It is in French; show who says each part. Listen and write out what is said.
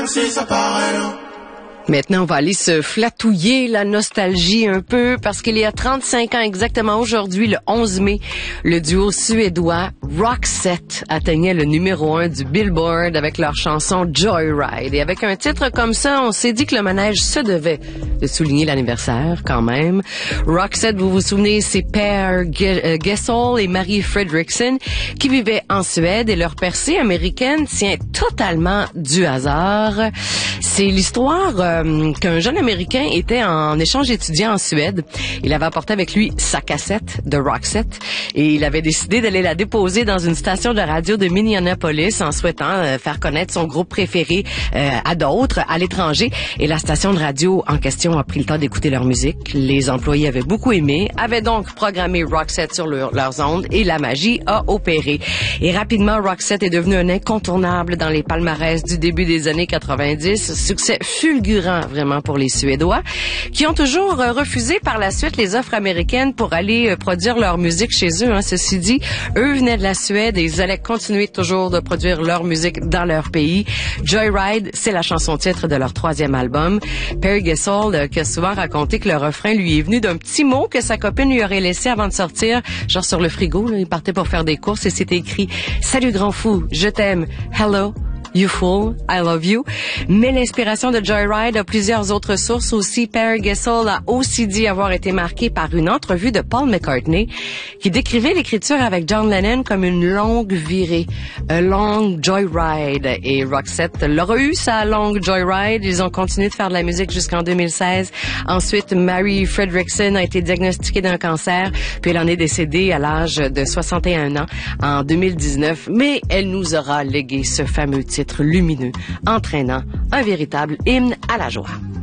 Speaker 1: Si ça paraît long.
Speaker 2: Maintenant, on va aller se flatouiller la nostalgie un peu parce qu'il y a 35 ans exactement aujourd'hui, le 11 mai, le duo suédois Roxette atteignait le numéro 1 du Billboard avec leur chanson Joyride. Et avec un titre comme ça, on s'est dit que le manège se devait de souligner l'anniversaire quand même. Roxette, vous vous souvenez, c'est Per Gessle et Marie Fredriksson qui vivaient en Suède et leur percée américaine tient totalement du hasard. C'est l'histoire qu'un jeune Américain était en échange étudiant en Suède. Il avait apporté avec lui sa cassette de Roxette et il avait décidé d'aller la déposer dans une station de radio de Minneapolis en souhaitant faire connaître son groupe préféré à d'autres, à l'étranger. Et la station de radio en question a pris le temps d'écouter leur musique. Les employés avaient beaucoup aimé, avaient donc programmé Roxette sur leurs ondes et la magie a opéré. Et rapidement, Roxette est devenu un incontournable dans les palmarès du début des années 90. Succès fulgurant vraiment pour les Suédois, qui ont toujours refusé par la suite les offres américaines pour aller produire leur musique chez eux. Ceci dit, eux venaient de la Suède et ils allaient continuer toujours de produire leur musique dans leur pays. Joyride, c'est la chanson-titre de leur 3e album. Per Gessle qui a souvent raconté que le refrain lui est venu d'un petit mot que sa copine lui aurait laissé avant de sortir, genre sur le frigo. Là, il partait pour faire des courses et c'était écrit « Salut grand fou, je t'aime, hello ». You Fool, I Love You. Mais l'inspiration de Joyride a plusieurs autres sources aussi. Per Gessle a aussi dit avoir été marqué par une entrevue de Paul McCartney qui décrivait l'écriture avec John Lennon comme une longue virée, a long joyride. Et Roxette l'aura eu sa longue joyride. Ils ont continué de faire de la musique jusqu'en 2016. Ensuite, Mary Fredriksson a été diagnostiquée d'un cancer, puis elle en est décédée à l'âge de 61 ans en 2019. Mais elle nous aura légué ce fameux titre lumineux, entraînant un véritable hymne à la joie.